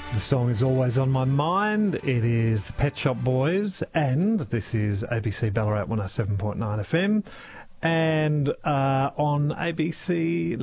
The song is always on my mind. It is the Pet Shop Boys, and this is ABC Ballarat 107.9 FM. And on ABC